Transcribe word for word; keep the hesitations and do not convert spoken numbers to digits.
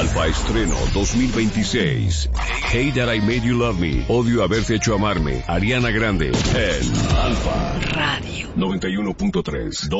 Alfa Estreno dos mil veintiséis. Hate That I Made You Love Me. Odio haberte hecho amarme. Ariana Grande. En Alfa Radio noventa y uno punto tres.